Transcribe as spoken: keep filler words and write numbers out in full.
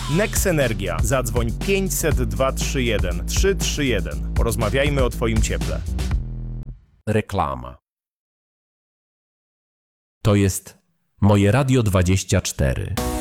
Nex Energia. Zadzwoń pięćset dwa trzy jeden trzy trzy jeden. Porozmawiajmy o Twoim cieple. Reklama. To jest Moje Radio dwadzieścia cztery.